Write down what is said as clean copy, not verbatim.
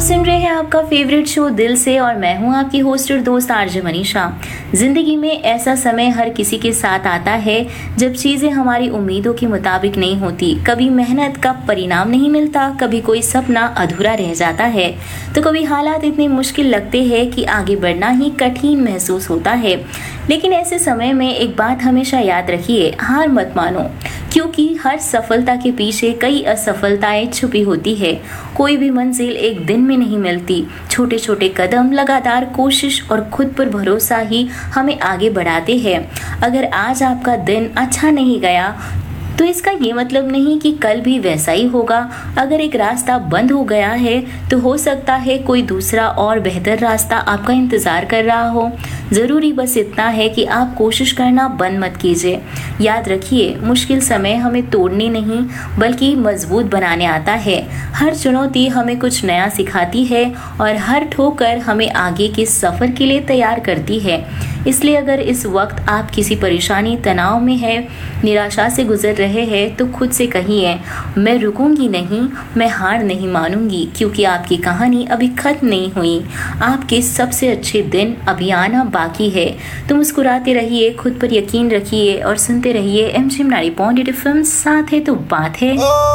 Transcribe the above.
सुन रहे हैं आपका फेवरेट शो दिल से और मैं हूं आपकी होस्ट और दोस्त आरजे मनीषा। जिंदगी में ऐसा समय हर किसी के साथ आता है जब चीजें हमारी उम्मीदों के मुताबिक नहीं होती। कभी मेहनत का परिणाम नहीं मिलता, कभी कोई सपना अधूरा रह जाता है, तो कभी हालात इतने मुश्किल लगते हैं कि आगे बढ़ना ही कठिन महसूस होता है। लेकिन ऐसे समय में एक बात हमेशा याद रखिए, हार मत मानो, क्योंकि हर सफलता के पीछे कई असफलताएं छुपी होती है। कोई भी मंजिल एक दिन में नहीं मिलती। छोटे छोटे कदम, लगातार कोशिश और खुद पर भरोसा ही हमें आगे बढ़ाते हैं। अगर आज आपका दिन अच्छा नहीं गया तो इसका ये मतलब नहीं कि कल भी वैसा ही होगा। अगर एक रास्ता बंद हो गया है तो हो सकता है कोई दूसरा और बेहतर रास्ता आपका इंतजार कर रहा हो। जरूरी बस इतना है कि आप कोशिश करना बंद मत कीजिए। याद रखिए, मुश्किल समय हमें तोड़ने नहीं बल्कि मजबूत बनाने आता है। हर चुनौती हमें कुछ नया सिखाती है और हर ठोकर हमें आगे के सफर के लिए तैयार करती है। इसलिए अगर इस वक्त आप किसी परेशानी, तनाव में है, निराशा से गुजर रहे हैं तो खुद से कहिए, मैं रुकूंगी नहीं, मैं हार नहीं मानूंगी, क्योंकि आपकी कहानी अभी खत्म नहीं हुई। आपके सबसे अच्छे दिन अभी आना बाकी है। तो मुस्कुराते रहिए, खुद पर यकीन रखिए और सुनते रहिए एमजी 90.8 FM। साथ है तो बात है।